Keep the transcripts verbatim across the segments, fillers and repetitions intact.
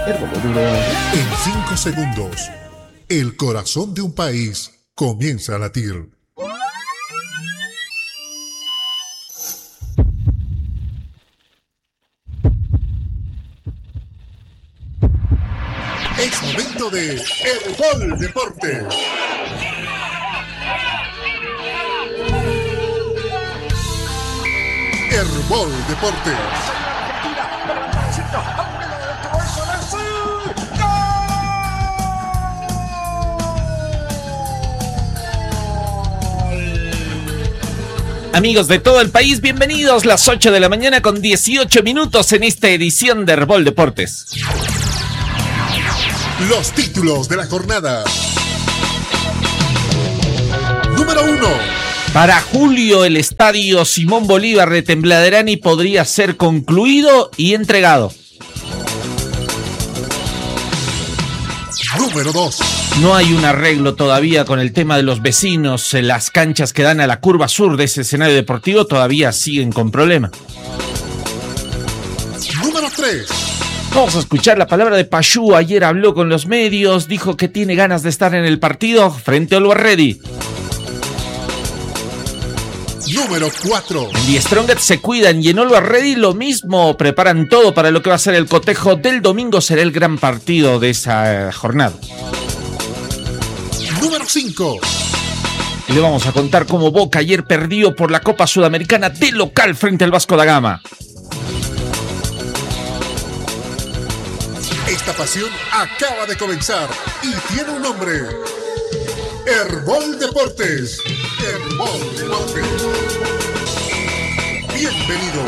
En cinco segundos, el corazón de un país comienza a latir. Es momento de Herbol Deportes. Herbol Deportes. Amigos de todo el país, bienvenidos, las ocho de la mañana con dieciocho minutos en esta edición de Herbol Deportes. Los títulos de la jornada. Número uno. Para julio el estadio Simón Bolívar de Tembladerani podría ser concluido y entregado. Número dos. No hay un arreglo todavía con el tema de los vecinos. Las canchas que dan a la curva sur de ese escenario deportivo todavía siguen con problema. Número tres. Vamos a escuchar la palabra de Pachú. Ayer habló con los medios, dijo que tiene ganas de estar en el partido frente a Always. Número cuatro. En The Strongest se cuidan y en Always Ready lo mismo. Preparan todo para lo que va a ser el cotejo del domingo. Será el gran partido de esa jornada. Número cinco. Y le vamos a contar cómo Boca ayer perdió por la Copa Sudamericana de local frente al Vasco da Gama. Esta pasión acaba de comenzar y tiene un nombre. Herbol Deportes. Herbol Deportes. Bienvenido.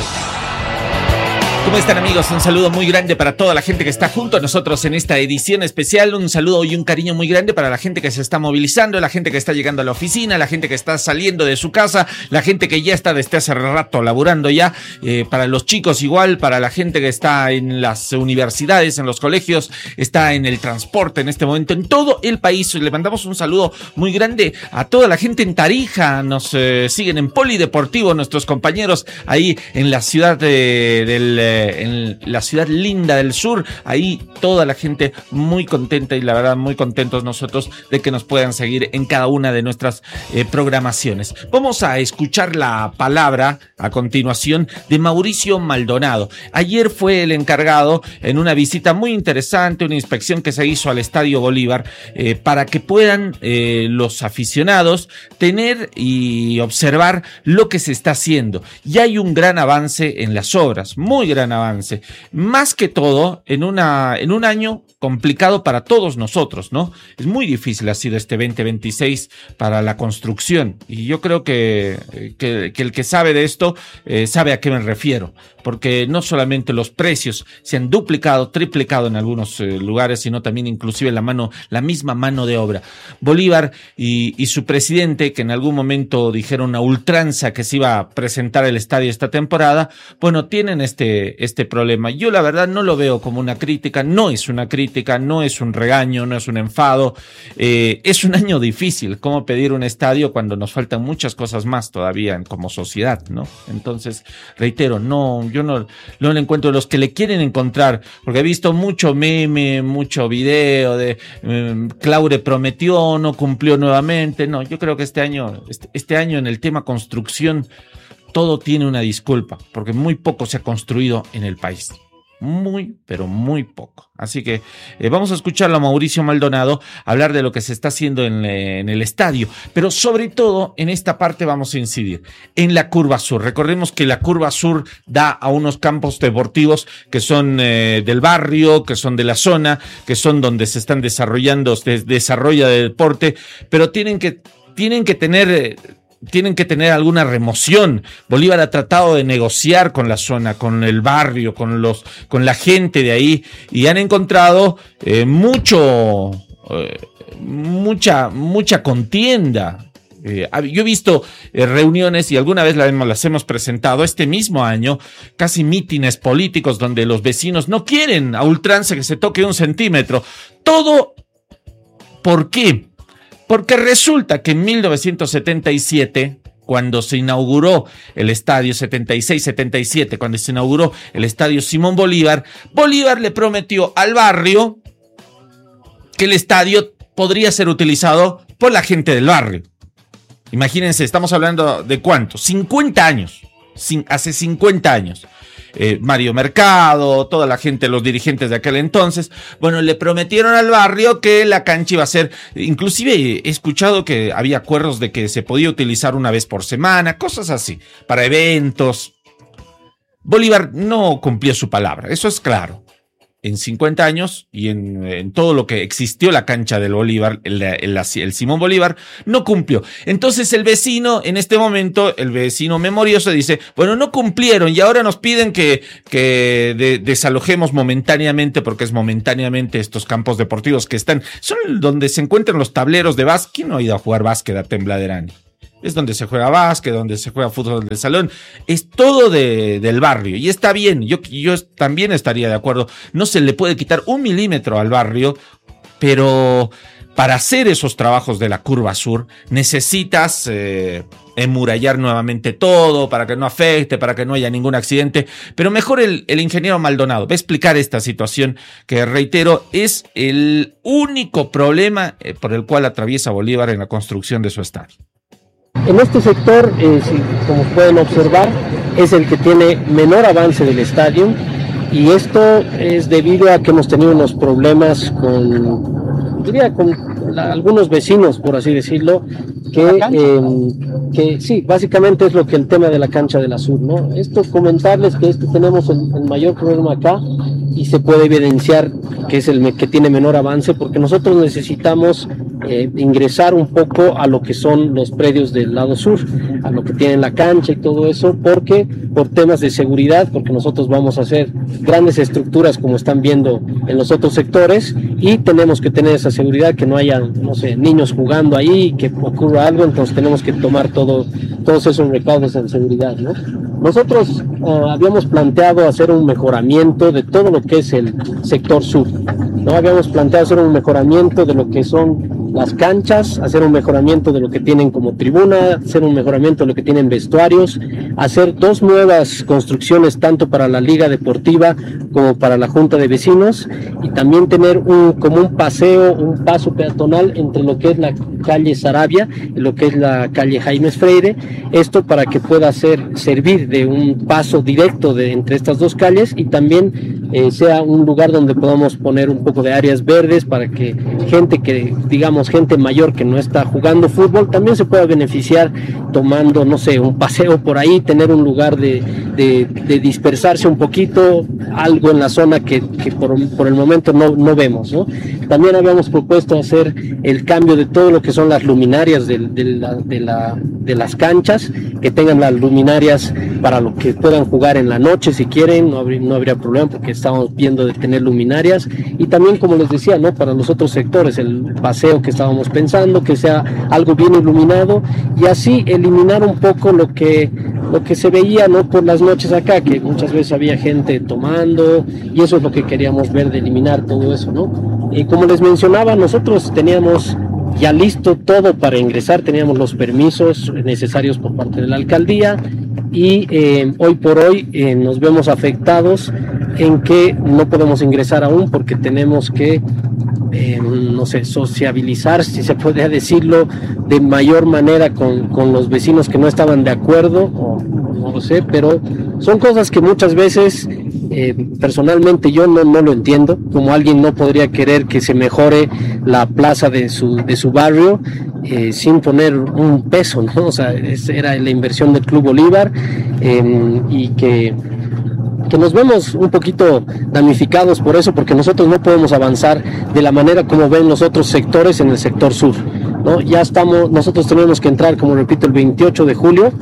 ¿Cómo están, amigos? Un saludo muy grande para toda la gente que está junto a nosotros en esta edición especial. Un saludo y un cariño muy grande para la gente que se está movilizando, la gente que está llegando a la oficina, la gente que está saliendo de su casa, la gente que ya está desde hace rato laburando ya, eh, para los chicos igual, para la gente que está en las universidades, en los colegios, está en el transporte en este momento, en todo el país. Le mandamos un saludo muy grande a toda la gente en Tarija. Nos eh, siguen en Polideportivo nuestros compañeros ahí en la ciudad de, del... en la ciudad linda del sur, ahí toda la gente muy contenta y la verdad muy contentos nosotros de que nos puedan seguir en cada una de nuestras eh, programaciones. Vamos a escuchar la palabra a continuación de Mauricio Maldonado. Ayer fue el encargado en una visita muy interesante, una inspección que se hizo al Estadio Bolívar eh, para que puedan eh, los aficionados tener y observar lo que se está haciendo. Y hay un gran avance en las obras, muy gran avance, más que todo en una en un año complicado para todos nosotros, ¿no? Es muy difícil ha sido este veinte veintiséis para la construcción y yo creo que, que, que el que sabe de esto eh, sabe a qué me refiero, porque no solamente los precios se han duplicado, triplicado en algunos eh, lugares, sino también inclusive la mano, la misma mano de obra. Bolívar y, y su presidente, que en algún momento dijeron a ultranza que se iba a presentar el estadio esta temporada, bueno, tienen este, este problema. Yo la verdad no lo veo como una crítica, no es una crítica, no es un regaño, no es un enfado, eh, es un año difícil. ¿Cómo pedir un estadio cuando nos faltan muchas cosas más todavía como sociedad, ¿no? Entonces, reitero, no, yo no, no le encuentro los que le quieren encontrar, porque he visto mucho meme, mucho video de eh, Claure prometió, no cumplió nuevamente. No, yo creo que este año, este, este año en el tema construcción, todo tiene una disculpa, porque muy poco se ha construido en el país. Muy, pero muy poco. Así que eh, vamos a escucharlo a Mauricio Maldonado hablar de lo que se está haciendo en, en el estadio, pero sobre todo en esta parte vamos a incidir en la curva sur. Recordemos que la curva sur da a unos campos deportivos que son eh, del barrio, que son de la zona, que son donde se están desarrollando, se desarrolla el deporte, pero tienen que, tienen que tener... Eh, tienen que tener alguna remoción. Bolívar ha tratado de negociar con la zona, con el barrio, con los, con la gente de ahí, y han encontrado eh, mucho, eh, mucha, mucha contienda. Eh, yo he visto eh, reuniones y alguna vez las hemos, las hemos presentado este mismo año, casi mítines políticos donde los vecinos no quieren a ultranza que se toque un centímetro. Todo, ¿por qué? Porque resulta que en mil novecientos setenta y siete, cuando se inauguró el estadio setenta y seis setenta y siete, cuando se inauguró el estadio Simón Bolívar, Bolívar le prometió al barrio que el estadio podría ser utilizado por la gente del barrio. Imagínense, estamos hablando de ¿cuánto? cincuenta años, hace cincuenta años. Eh, Mario Mercado, toda la gente, los dirigentes de aquel entonces, bueno, le prometieron al barrio que la cancha iba a ser, inclusive he escuchado que había acuerdos de que se podía utilizar una vez por semana, cosas así, para eventos. Bolívar no cumplió su palabra, eso es claro. En cincuenta años y en, en todo lo que existió la cancha del Bolívar, el, el, el Simón Bolívar, no cumplió. Entonces el vecino, en este momento, el vecino memorioso dice, bueno, no cumplieron y ahora nos piden que, que de, desalojemos momentáneamente, porque es momentáneamente estos campos deportivos que están, son donde se encuentran los tableros de básquet. ¿Quién no ha ido a jugar básquet a Tembladerani? Es donde se juega básquet, donde se juega fútbol del salón. Es todo de, del barrio. Y está bien. Yo, yo también estaría de acuerdo. No se le puede quitar un milímetro al barrio, pero para hacer esos trabajos de la curva sur necesitas eh, emurallar nuevamente todo para que no afecte, para que no haya ningún accidente. Pero mejor el, el ingeniero Maldonado va a explicar esta situación que, reitero, es el único problema eh, por el cual atraviesa Bolívar en la construcción de su estadio. En este sector, eh, si, como pueden observar, es el que tiene menor avance del estadio, y esto es debido a que hemos tenido unos problemas con, diría, con la, algunos vecinos, por así decirlo, que, eh, que sí, básicamente es lo que el tema de la cancha de la Sur, ¿no? Esto, comentarles que este tenemos el, el mayor problema acá, y se puede evidenciar que es el que tiene menor avance, porque nosotros necesitamos eh, ingresar un poco a lo que son los predios del lado sur, a lo que tiene la cancha y todo eso, porque por temas de seguridad, porque nosotros vamos a hacer grandes estructuras como están viendo en los otros sectores, y tenemos que tener esa seguridad, que no haya, no sé, niños jugando ahí, que ocurra algo. Entonces tenemos que tomar todo, todos esos recaudos en seguridad, ¿no? Nosotros uh, habíamos planteado hacer un mejoramiento de todo lo que es el sector sur, ¿no? Habíamos planteado hacer un mejoramiento de lo que son las canchas, hacer un mejoramiento de lo que tienen como tribuna, hacer un mejoramiento de lo que tienen vestuarios, hacer dos nuevas construcciones tanto para la Liga Deportiva como para la Junta de Vecinos, y también tener un, como un paseo, un paso peatonal entre lo que es la calle Sarabia y lo que es la calle Jaime Freire, esto para que pueda ser, servir de un paso directo de, entre estas dos calles, y también eh, sea un lugar donde podamos poner un poco de áreas verdes para que gente que, digamos, gente mayor que no está jugando fútbol también se pueda beneficiar tomando, no sé, un paseo por ahí, tener un lugar de, de, de dispersarse un poquito, algo en la zona que, que por, por el momento no, no vemos, ¿no? También habíamos propuesto hacer el cambio de todo lo que son las luminarias de, de, la, de, la, de las canchas, que tengan las luminarias para lo que puedan jugar en la noche si quieren, no habría, no habría problema, porque estamos viendo de tener luminarias, y también, como les decía, ¿no?, para los otros sectores, el paseo que estábamos pensando, que sea algo bien iluminado, y así eliminar un poco lo que, lo que se veía, ¿no?, por las noches acá, que muchas veces había gente tomando, y eso es lo que queríamos ver, de eliminar todo eso, ¿no? Y como les mencionaba, nosotros teníamos ya listo todo para ingresar, teníamos los permisos necesarios por parte de la alcaldía, y eh, hoy por hoy eh, nos vemos afectados en que no podemos ingresar aún, porque tenemos que eh, no sé, sociabilizar, si se podría decirlo, de mayor manera con, con los vecinos que no estaban de acuerdo, o no lo sé, pero son cosas que muchas veces eh, personalmente yo no, no lo entiendo, como alguien no podría querer que se mejore la plaza de su, de su barrio eh, sin poner un peso, ¿no? O sea, esa era la inversión del Club Bolívar, eh, y que que nos vemos un poquito damnificados por eso, porque nosotros no podemos avanzar de la manera como ven los otros sectores en el sector sur, ¿no? Ya estamos, nosotros tenemos que entrar, como repito, el veintiocho de julio,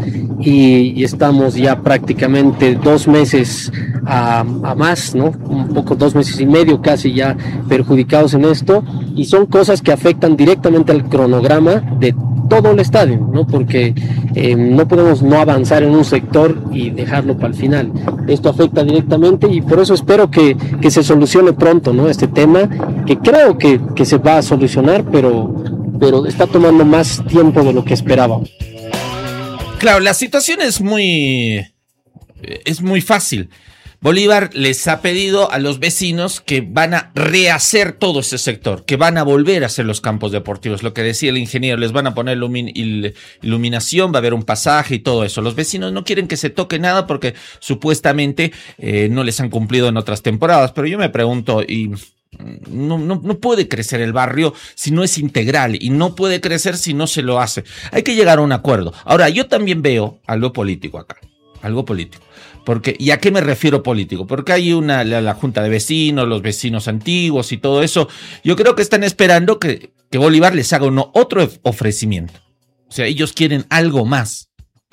y, y estamos ya prácticamente dos meses a, a más, ¿no? Un poco, dos meses y medio casi ya perjudicados en esto, y son cosas que afectan directamente al cronograma de todo el estadio, ¿no? Porque eh, no podemos no avanzar en un sector y dejarlo para el final. Esto afecta directamente, y por eso espero que, que se solucione pronto, ¿no?, este tema, que creo que, que se va a solucionar, pero, pero está tomando más tiempo de lo que esperábamos. Claro, la situación es muy, es muy fácil. Bolívar les ha pedido a los vecinos que van a rehacer todo ese sector, que van a volver a hacer los campos deportivos. Lo que decía el ingeniero, les van a poner ilumi- il- iluminación, va a haber un pasaje y todo eso. Los vecinos no quieren que se toque nada porque supuestamente eh, no les han cumplido en otras temporadas. Pero yo me pregunto, y no, no, no puede crecer el barrio si no es integral y no puede crecer si no se lo hace. Hay que llegar a un acuerdo. Ahora, yo también veo algo político acá, algo político. Porque, ¿y a qué me refiero político? Porque hay una, la, la junta de vecinos, los vecinos antiguos y todo eso. Yo creo que están esperando que, que Bolívar les haga uno, otro ofrecimiento. O sea, ellos quieren algo más.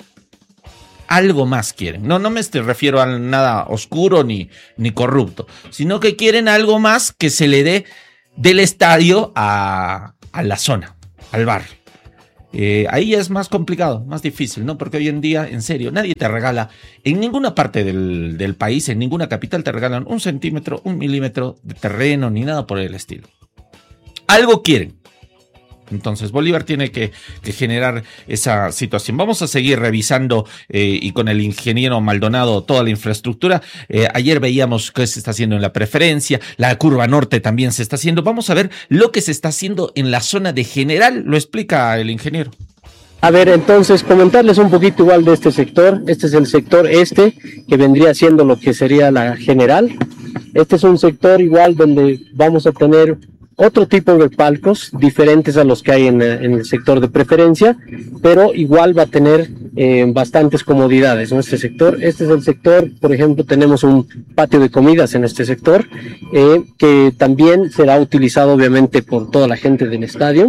Algo más quieren. No, no me refiero a nada oscuro ni, ni corrupto, sino que quieren algo más que se le dé del estadio a, a la zona, al barrio. Eh, ahí es más complicado, más difícil, ¿no? Porque hoy en día, en serio, nadie te regala, en ninguna parte del, del país, en ninguna capital te regalan un centímetro, un milímetro de terreno, ni nada por el estilo. Algo quieren. Entonces Bolívar tiene que, que generar esa situación. Vamos a seguir revisando eh, y con el ingeniero Maldonado toda la infraestructura. Eh, ayer veíamos qué se está haciendo en la preferencia, la curva norte también se está haciendo. Vamos a ver lo que se está haciendo en la zona de General, lo explica el ingeniero. A ver, entonces, comentarles un poquito igual de este sector. Este es el sector este, que vendría siendo lo que sería la General. Este es un sector igual donde vamos a tener otro tipo de palcos diferentes a los que hay en, en el sector de preferencia, pero igual va a tener eh, bastantes comodidades en este sector. Este es el sector, por ejemplo, tenemos un patio de comidas en este sector, eh, que también será utilizado obviamente por toda la gente del estadio.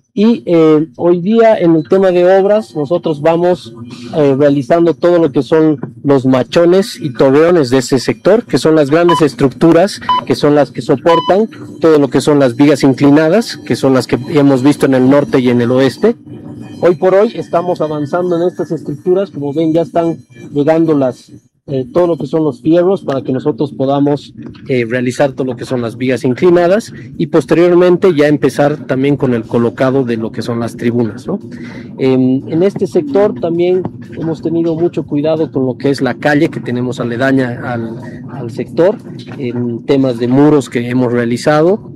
Y eh, hoy día en el tema de obras nosotros vamos eh, realizando todo lo que son los machones y torreones de ese sector, que son las grandes estructuras, que son las que soportan todo lo que son las vigas inclinadas, que son las que hemos visto en el norte y en el oeste. Hoy por hoy estamos avanzando en estas estructuras, como ven ya están llegando las Eh, todo lo que son los fierros para que nosotros podamos eh, realizar todo lo que son las vigas inclinadas y posteriormente ya empezar también con el colocado de lo que son las tribunas, ¿no? Eh, en este sector también hemos tenido mucho cuidado con lo que es la calle que tenemos aledaña al, al sector, en temas de muros que hemos realizado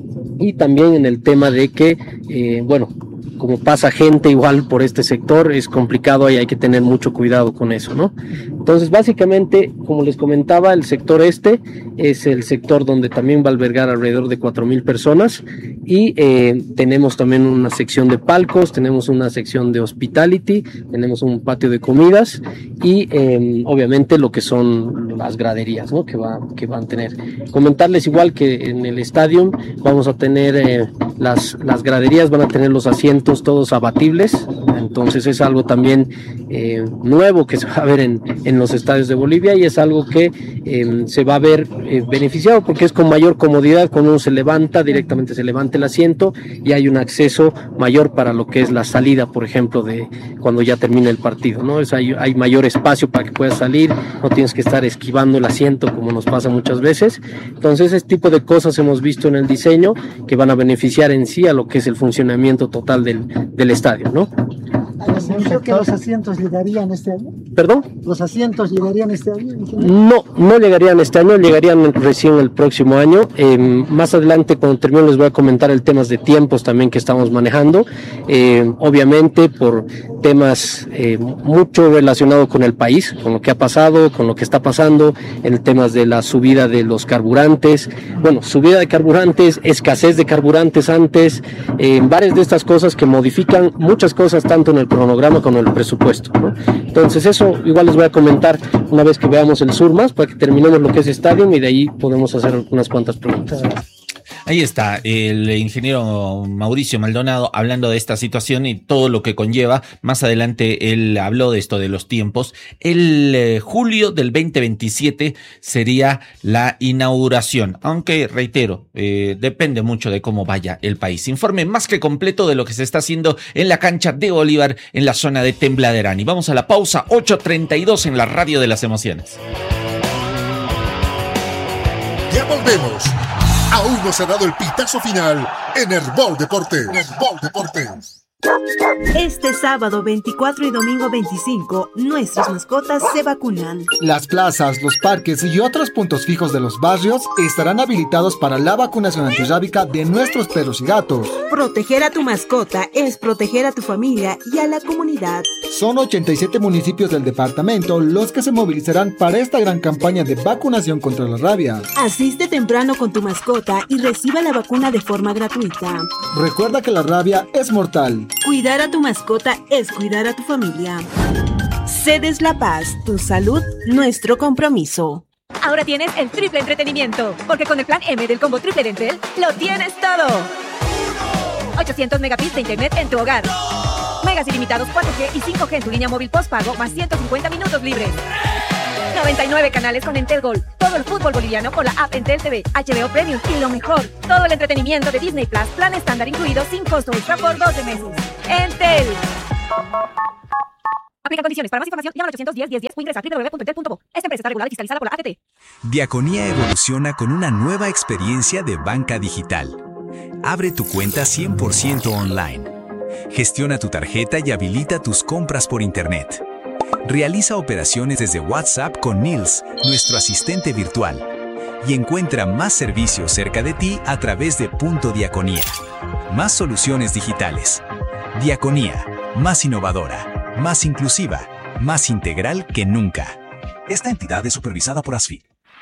y también en el tema de que, eh, bueno, como pasa gente igual por este sector, es complicado y hay que tener mucho cuidado con eso, ¿no? Entonces, básicamente, como les comentaba, el sector este es el sector donde también va a albergar alrededor de cuatro mil personas y eh, tenemos también una sección de palcos, tenemos una sección de hospitality, tenemos un patio de comidas y eh, obviamente lo que son las graderías, ¿no? Que, va, que van a tener. Comentarles igual que en el estadio vamos a tener eh, las, las graderías, van a tener los asientos todos abatibles, entonces es algo también eh, nuevo que se va a ver en, en los estadios de Bolivia y es algo que eh, se va a ver eh, beneficiado porque es con mayor comodidad, cuando uno se levanta, directamente se levanta el asiento y hay un acceso mayor para lo que es la salida, por ejemplo, de cuando ya termina el partido, ¿no? Es, hay, hay mayor espacio para que puedas salir, no tienes que estar esquivando el asiento como nos pasa muchas veces, entonces ese tipo de cosas hemos visto en el diseño que van a beneficiar en sí a lo que es el funcionamiento total del, del estadio, ¿no? ¿Creo que los asientos llegarían este año? ¿Perdón? ¿Los asientos llegarían este año? No, no llegarían este año, llegarían recién el próximo año. Eh, más adelante, cuando termine, les voy a comentar el temas de tiempos también que estamos manejando. Eh, obviamente, por temas eh, mucho relacionados con el país, con lo que ha pasado, con lo que está pasando, en temas de la subida de los carburantes. Bueno, subida de carburantes, escasez de carburantes antes, eh, varias de estas cosas que modifican muchas cosas, tanto en el cronograma como en el presupuesto, ¿no? Entonces eso igual les voy a comentar una vez que veamos el sur más, para que terminemos lo que es estadio y de ahí podemos hacer unas cuantas preguntas. Ahí está el ingeniero Mauricio Maldonado hablando de esta situación y todo lo que conlleva. Más adelante él habló de esto de los tiempos. El eh, julio del veinte veintisiete sería la inauguración, aunque reitero, eh, depende mucho de cómo vaya el país. Informe más que completo de lo que se está haciendo en la cancha de Bolívar en la zona de Tembladerán. Y vamos a la pausa, ocho treinta y dos en la radio de las emociones. Ya volvemos. Aún no se ha dado el pitazo final en Herbol Deportes. Herbol Deportes. Este sábado veinticuatro y domingo veinticinco, nuestras mascotas se vacunan. Las plazas, los parques y otros puntos fijos de los barrios estarán habilitados para la vacunación antirrábica de nuestros perros y gatos. Proteger a tu mascota es proteger a tu familia y a la comunidad. Son ochenta y siete municipios del departamento los que se movilizarán para esta gran campaña de vacunación contra la rabia. Asiste temprano con tu mascota y reciba la vacuna de forma gratuita. Recuerda que la rabia es mortal. Cuidar a tu mascota es cuidar a tu familia. Cedes La Paz, tu salud, nuestro compromiso. Ahora tienes el triple entretenimiento, porque con el plan M del combo triple de Entel, lo tienes todo. ochocientos megabits de internet en tu hogar. Megas ilimitados cuatro G y cinco G en tu línea móvil postpago, más ciento cincuenta minutos libres. noventa y nueve canales con Entel Gol. Todo el fútbol boliviano con la app Entel T V, H B O Premium y lo mejor, todo el entretenimiento de Disney Plus, plan estándar incluido sin costo extra por doce meses. Entel. Aplica condiciones. Para más información, llama al ochocientos diez diez diez o ingresa a doble u doble u doble u punto entel punto bo. Esta empresa está regulada y fiscalizada por la A T T. Diaconía evoluciona con una nueva experiencia de banca digital. Abre tu cuenta cien por ciento online. Gestiona tu tarjeta y habilita tus compras por internet. Realiza operaciones desde WhatsApp con Nils, nuestro asistente virtual. Y encuentra más servicios cerca de ti a través de Punto Diaconía. Más soluciones digitales. Diaconía, más innovadora, más inclusiva, más integral que nunca. Esta entidad es supervisada por ASFI.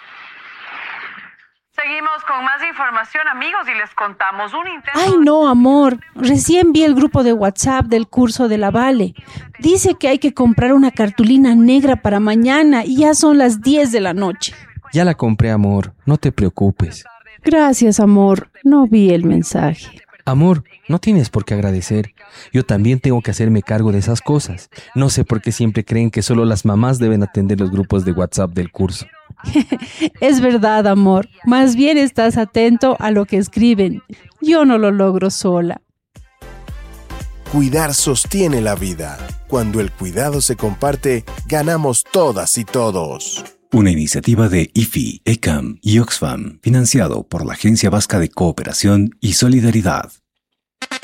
Seguimos con más información, amigos, y les contamos un intento... Ay, no, amor. Recién vi el grupo de WhatsApp del curso de la Vale. Dice que hay que comprar una cartulina negra para mañana y ya son las diez de la noche. Ya la compré, amor. No te preocupes. Gracias, amor. No vi el mensaje. Amor, no tienes por qué agradecer. Yo también tengo que hacerme cargo de esas cosas. No sé por qué siempre creen que solo las mamás deben atender los grupos de WhatsApp del curso. Es verdad, amor. Más bien estás atento a lo que escriben. Yo no lo logro sola. Cuidar sostiene la vida. Cuando el cuidado se comparte, ganamos todas y todos. Una iniciativa de I F I, ECAM y Oxfam, financiado por la Agencia Vasca de Cooperación y Solidaridad.